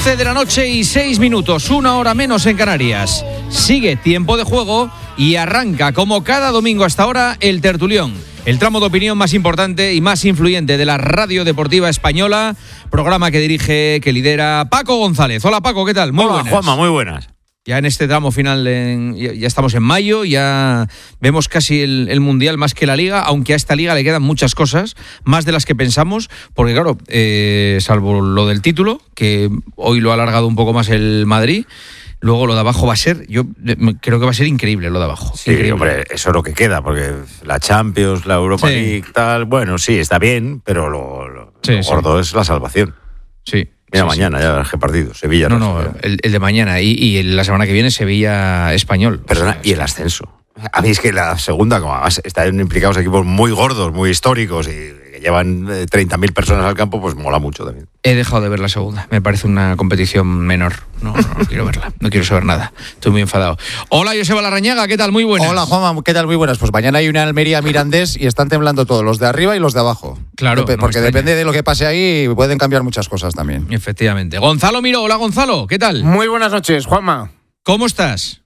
12 de la noche y 6 minutos, 1 hora menos en Canarias. Sigue Tiempo de Juego y arranca, como cada domingo hasta ahora, el Tertulión. El tramo de opinión más importante y más influyente de la radio deportiva española. Programa que dirige, que lidera Paco González. Hola Paco, ¿qué tal? Muy buenas. Juanma, muy buenas. Ya en este tramo final, ya estamos en mayo, ya vemos casi el Mundial más que la Liga, aunque a esta Liga le quedan muchas cosas, más de las que pensamos, porque claro, salvo lo del título, que hoy lo ha alargado un poco más el Madrid, luego lo de abajo va a ser, yo creo que va a ser increíble lo de abajo. Sí, increíble. Hombre, eso es lo que queda, porque la Champions, la Europa League, tal, bueno, sí, está bien, pero lo gordo es la salvación. Sí. Mira, mañana ya verás qué partido, Sevilla. El de mañana y la semana que viene Sevilla Español. Perdona, y el ascenso. A mí es que la segunda, como además están implicados equipos muy gordos, muy históricos y que llevan 30.000 personas al campo, pues mola mucho también. He dejado de ver la segunda, me parece una competición menor. No quiero verla, no quiero saber nada. Estoy muy enfadado. Hola, Joseba Larrañaga, ¿qué tal? Muy buenas. Hola, Juanma, ¿qué tal? Muy buenas. Pues mañana hay una Almería Mirandés y están temblando todos, los de arriba y los de abajo. Claro. Porque depende de lo que pase ahí, pueden cambiar muchas cosas también. Efectivamente. Gonzalo Miró, hola Gonzalo, ¿qué tal? Muy buenas noches, Juanma. ¿Cómo estás?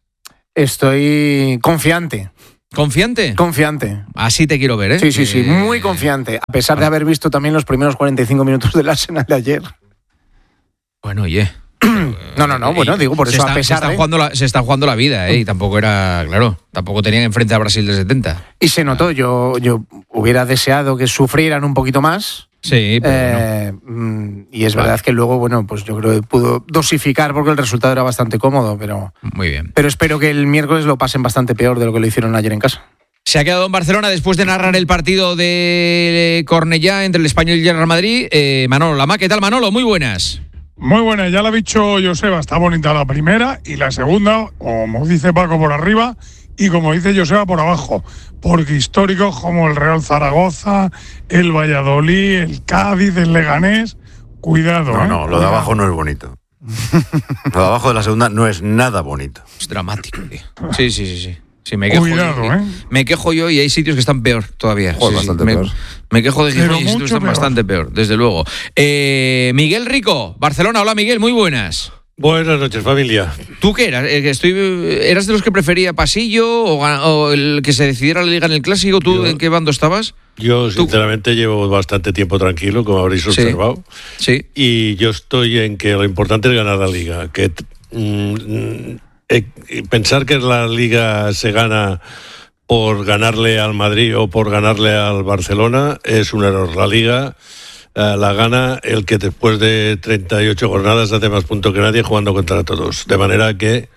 Estoy confiante. ¿Confiante? Confiante. Así te quiero ver, ¿eh? Sí, muy confiante. A pesar de haber visto también los primeros 45 minutos del Arsenal de ayer. Bueno, oye. No, bueno, digo, por eso a pesar se está jugando la vida, y tampoco era, claro, tampoco tenían enfrente a Brasil de 70. Y se notó, yo hubiera deseado que sufrieran un poquito más. Sí, pero no. Y es verdad que luego, bueno, pues yo creo que pudo dosificar porque el resultado era bastante cómodo, pero muy bien. Pero espero que el miércoles lo pasen bastante peor de lo que lo hicieron ayer en casa. Se ha quedado en Barcelona después de narrar el partido de Cornellá entre el Español y el Real Madrid. Manolo Lama, ¿qué tal, Manolo? Muy buenas. Muy buena, ya lo ha dicho Joseba, está bonita la primera y la segunda, como dice Paco, por arriba y como dice Joseba, por abajo, porque históricos como el Real Zaragoza, el Valladolid, el Cádiz, el Leganés, cuidado. No, lo de abajo no es bonito. Lo de abajo de la segunda no es nada bonito. Es dramático, tío. Sí. Sí, me quejo. Cuidado, me quejo yo y hay sitios que están peor todavía. Joder, bastante peor. Me quejo de que hay sitios que están peor. bastante peor, desde luego. Miguel Rico, Barcelona. Hola, Miguel, muy buenas. Buenas noches, familia. ¿Tú qué eras? ¿Eras de los que prefería pasillo o el que se decidiera la liga en el clásico? ¿Tú en qué bando estabas? Yo, sinceramente, llevo bastante tiempo tranquilo, como habréis observado. Sí. Y yo estoy en que lo importante es ganar la liga. Que pensar que la liga se gana por ganarle al Madrid o por ganarle al Barcelona es un error. La liga la gana el que después de 38 jornadas hace más puntos que nadie jugando contra todos. De manera que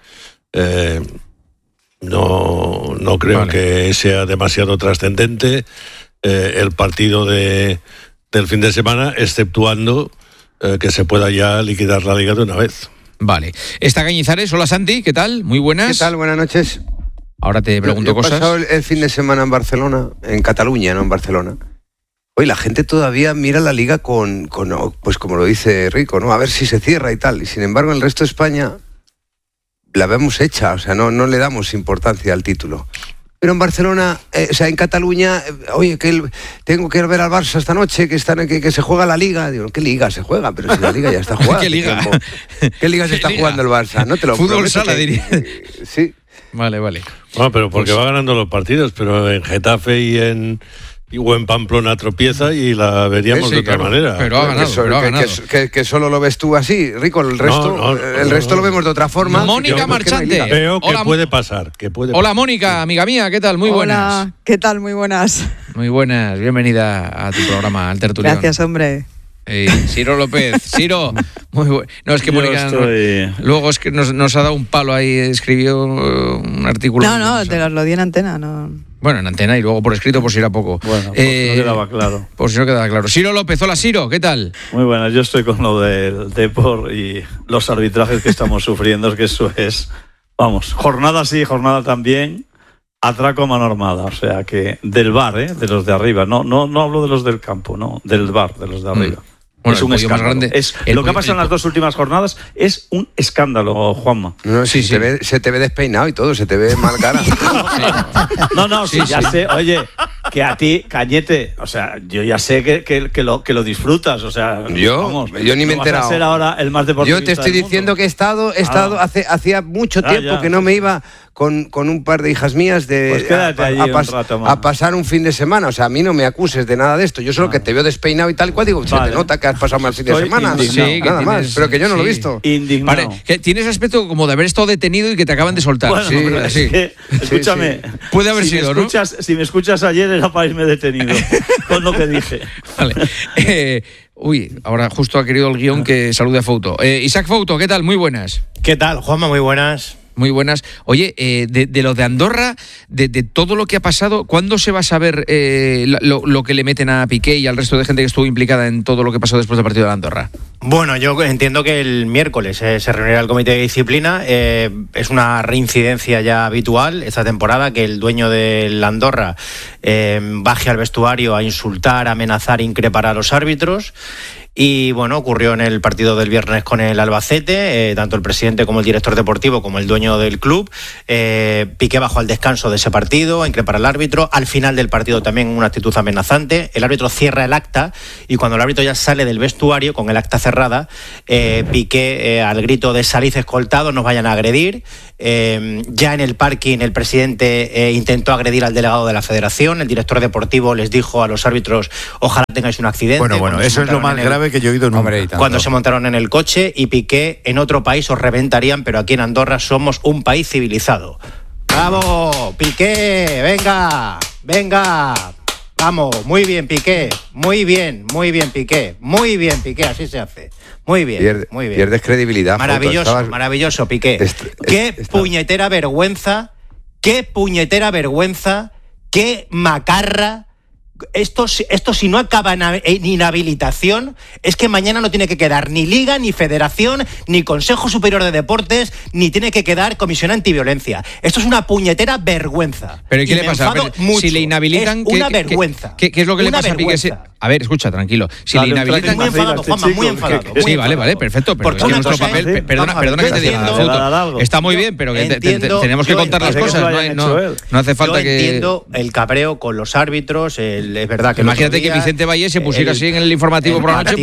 no creo que sea demasiado trascendente el partido del fin de semana, exceptuando que se pueda ya liquidar la liga de una vez. Vale. Está Cañizares. Hola, Santi, ¿qué tal? Muy buenas. ¿Qué tal? Buenas noches. Ahora te pregunto cosas. He pasado el fin de semana en Barcelona, en Cataluña, no en Barcelona. Hoy la gente todavía mira la liga con pues como lo dice Rico, ¿no? A ver si se cierra y tal. Y sin embargo, en el resto de España la vemos hecha, o sea, no le damos importancia al título. Pero en Barcelona, en Cataluña, oye, que tengo que ir a ver al Barça esta noche, que se juega la Liga. Digo, ¿qué Liga se juega? Pero si la Liga ya está jugada. ¿Qué Liga? ¿Qué Liga se está jugando el Barça? No te lo Fútbol prometo sala, diría. Sí. Vale. Bueno, pero porque va ganando los partidos, pero en Getafe o en Pamplona tropieza y la veríamos de otra manera. Pero ha ganado. Que solo lo ves tú así, Rico, el resto lo vemos de otra forma. Mónica Marchante. Veo que puede pasar. Hola, Mónica, amiga mía, ¿qué tal? Muy buenas. Hola, ¿qué tal? Muy buenas. Muy buenas, bienvenida a tu programa, al Tertulión. Gracias, hombre. Ciro López. Ciro, muy bueno. No, es que Mónica luego es que nos ha dado un palo ahí, escribió un artículo. No, te lo di en antena, no. Bueno, en antena y luego por escrito por si era poco. Bueno, por si no quedaba claro. Por si no quedaba claro. Ciro López, hola Ciro, ¿qué tal? Muy buenas, yo estoy con lo del Depor y los arbitrajes que estamos sufriendo, que eso es, vamos, jornada sí, jornada también, atraco a mano armada, o sea que del VAR, de los de arriba, no hablo de los del campo, no, del VAR, de los de arriba. Bueno, es un escándalo. Más grande, lo que ha pasado en las dos últimas jornadas es un escándalo, Juanma. No, sí. Se te ve despeinado y todo, se te ve mal cara. Sí, ya sé. Oye, que a ti, Cañete, o sea, yo ya sé que lo disfrutas, o sea, yo ni me he enterado. Vas a ser ahora el más deportista yo te estoy diciendo que he estado hacía mucho tiempo que no me iba con un par de hijas mías pues quédate allí un rato más. A pasar un fin de semana. O sea, a mí no me acuses de nada de esto. Yo solo que te veo despeinado y tal cual, digo, se te nota que has pasado mal fin de semana. Sí, nada más, pero que yo no lo he visto. Indignado. Vale, que tienes aspecto como de haber estado detenido y que te acaban de soltar. Bueno, pero es que, escúchame. Puede haber sido, ¿no? Si me escuchas ayer era para irme detenido con lo que dije. Vale. Ahora justo ha querido el guión que salude a Fouto. Isaac Fouto, ¿qué tal? Muy buenas. ¿Qué tal, Juanma? Muy buenas. Muy buenas. Oye, de lo de Andorra, de todo lo que ha pasado, ¿cuándo se va a saber lo que le meten a Piqué y al resto de gente que estuvo implicada en todo lo que pasó después del partido de Andorra? Bueno, yo entiendo que el miércoles se reunirá el comité de disciplina. Es una reincidencia ya habitual esta temporada que el dueño del Andorra baje al vestuario a insultar, amenazar, increpar a los árbitros. Y bueno, ocurrió en el partido del viernes con el Albacete, tanto el presidente como el director deportivo como el dueño del club. Piqué bajó al descanso de ese partido a increpar al árbitro. Al final del partido también una actitud amenazante. El árbitro cierra el acta y cuando el árbitro ya sale del vestuario con el acta cerrada, Piqué al grito de salid escoltados, nos vayan a agredir. Ya en el parking el presidente intentó agredir al delegado de la federación. El director deportivo les dijo a los árbitros, ojalá tengáis un accidente. Bueno, eso es lo más grave que yo he oído nunca. Cuando se montaron en el coche y Piqué, en otro país os reventarían, pero aquí en Andorra somos un país civilizado. ¡Bravo! ¡Piqué! ¡Venga! Vamos, muy bien, Piqué. Muy bien, Piqué. Muy bien, Piqué, así se hace. Muy bien, muy bien. Pierdes credibilidad. Maravilloso, Piqué. Qué puñetera vergüenza, qué macarra. Esto si no acaba en inhabilitación, es que mañana no tiene que quedar ni Liga, ni Federación, ni Consejo Superior de Deportes, ni tiene que quedar Comisión Antiviolencia. Esto es una puñetera vergüenza. ¿Pero qué le pasa? Si le inhabilitan... Es una vergüenza. ¿Qué es lo que le pasa a Piqué? A ver, escucha, tranquilo. Si le inhabilitan... Muy enfadado, Juanma, muy enfadado. Sí, vale, perfecto. Pero es que nuestro papel... Perdona que te diga, está muy bien, pero que tenemos que contar las cosas. No hace falta que... Yo entiendo el cabreo con los árbitros, es verdad que imagínate que Vicente Valle se pusiera así en el informativo por la noche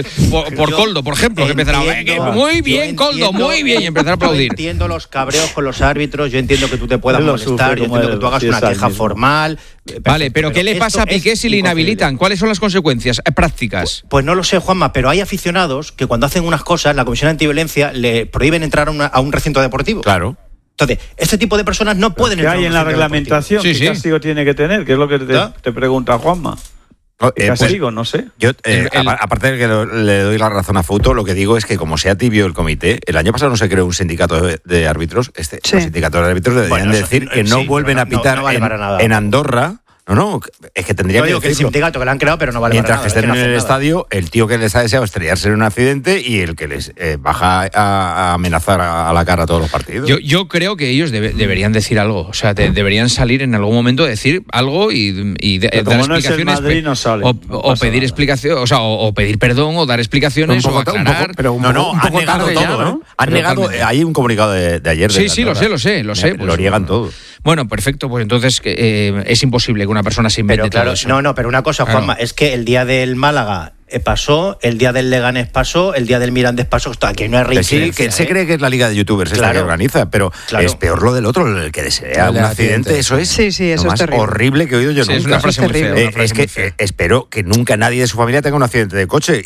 por Coldo, por ejemplo, que empezara muy bien, Coldo, muy bien, y empezar a aplaudir. Yo entiendo los cabreos con los árbitros, yo entiendo que tú te puedas molestar, yo entiendo que tú hagas una queja formal. Vale, pero ¿qué le pasa a Piqué si le inhabilitan? ¿Cuáles son las consecuencias prácticas? Pues no lo sé, Juanma, pero hay aficionados que cuando hacen unas cosas, la Comisión Antiviolencia le prohíben entrar a un recinto deportivo. Claro. Entonces, este tipo de personas no pueden entrar. ¿Qué hay en la reglamentación? ¿Qué castigo tiene que tener? ¿Qué es lo que te pregunta Juanma? ¿Qué castigo? No sé. Yo, aparte de que le doy la razón a Fouto, lo que digo es que como sea tibio el comité, el año pasado no se creó un sindicato de árbitros. Los sindicatos de árbitros deberían decir que no vuelven a pitar en Andorra. No, es que tendría que decirlo. Que el sindicato que lo han creado, pero no vale mientras para nada. Mientras que estén en el estadio, el tío que les ha deseado estrellarse en un accidente y el que les baja a amenazar a la cara a todos los partidos. Yo creo que ellos deberían decir algo. O sea, deberían salir en algún momento a decir algo y dar explicaciones. Madrid, no sale, o pedir explicaciones, o sea, o pedir perdón, o dar explicaciones, o aclarar. Han negado todo, ¿no? Han negado. Hay un comunicado de ayer. Sí, lo sé. Lo niegan todo. Bueno, perfecto, pues entonces es imposible que una persona se invente todo eso. No, pero una cosa, Juanma, es que el día del Málaga pasó, el día del Leganés pasó, el día del Mirandés pasó, aquí no hay reincidencia. Sí, que se cree que es la liga de youtubers esta que organiza, pero es peor lo del otro, el que desea un accidente, eso es eso es terrible. Horrible que he oído yo nunca. Es una frase muy fea. Es que espero que nunca nadie de su familia tenga un accidente de coche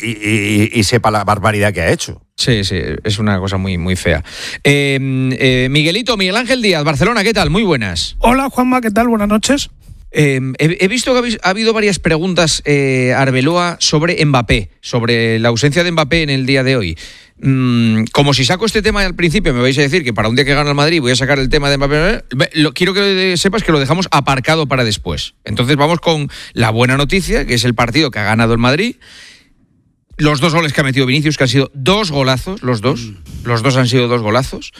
y sepa la barbaridad que ha hecho. Sí, es una cosa muy, muy fea. Miguelito, Miguel Ángel Díaz, Barcelona, ¿qué tal? Muy buenas. Hola, Juanma, ¿qué tal? Buenas noches. He visto que ha habido varias preguntas, Arbeloa, sobre Mbappé, sobre la ausencia de Mbappé en el día de hoy. Como si saco este tema al principio, me vais a decir que para un día que gana el Madrid voy a sacar el tema de Mbappé. Quiero que sepas que lo dejamos aparcado para después. Entonces vamos con la buena noticia, que es el partido que ha ganado el Madrid. Los 2 goles que ha metido Vinicius, que han sido 2 golazos, los dos han sido 2 golazos.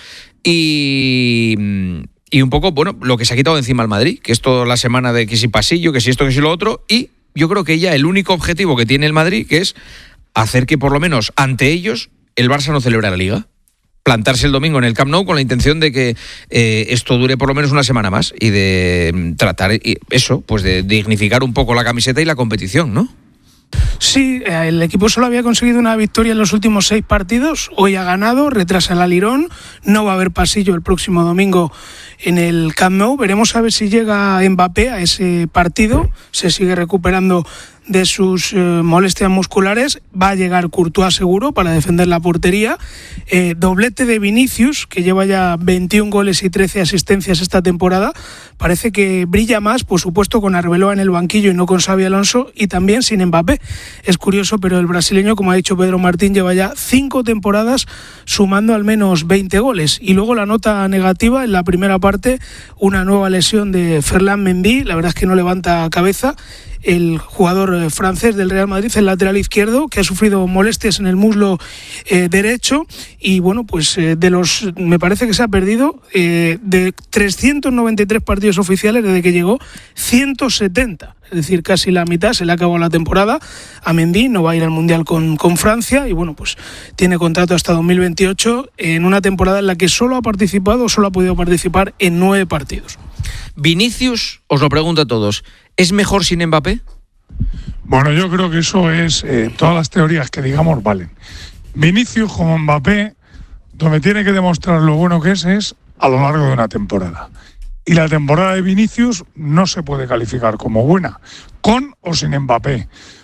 Y un poco, bueno, lo que se ha quitado encima al Madrid, que es toda la semana de que si pasillo, que si esto, que si lo otro. Y yo creo que ya el único objetivo que tiene el Madrid, que es hacer que por lo menos ante ellos el Barça no celebre la Liga. plantarse el domingo en el Camp Nou con la intención de que esto dure por lo menos una semana más y de tratar eso, pues de dignificar un poco la camiseta y la competición, ¿no? Sí, el equipo solo había conseguido una victoria en los últimos 6 partidos. Hoy ha ganado, retrasa el alirón. No va a haber pasillo el próximo domingo en el Camp Nou. Veremos a ver si llega Mbappé a ese partido. Se sigue recuperando de sus molestias musculares. Va a llegar Courtois seguro para defender la portería. Doblete de Vinicius, que lleva ya 21 goles y 13 asistencias esta temporada. Parece que brilla más, por supuesto, con Arbeloa en el banquillo y no con Xabi Alonso, y también sin Mbappé. Es curioso, pero el brasileño, como ha dicho Pedro Martín, lleva ya 5 temporadas sumando al menos 20 goles. Y luego la nota negativa, en la primera parte, una nueva lesión de Ferland Mendy. La verdad es que no levanta cabeza. El jugador francés del Real Madrid, el lateral izquierdo, que ha sufrido molestias en el muslo derecho, y bueno, pues me parece que se ha perdido de 393 partidos oficiales desde que llegó, 170, es decir, casi la mitad. Se le ha acabado la temporada a Mendy, no va a ir al Mundial con Francia, y bueno, pues tiene contrato hasta 2028 en una temporada en la que solo ha podido participar en 9 partidos. Vinicius, os lo pregunto a todos, ¿es mejor sin Mbappé? Bueno, yo creo que eso es, todas las teorías que digamos valen. Vinicius como Mbappé, donde tiene que demostrar lo bueno que es a lo largo de una temporada. Y la temporada de Vinicius no se puede calificar como buena, con o sin Mbappé.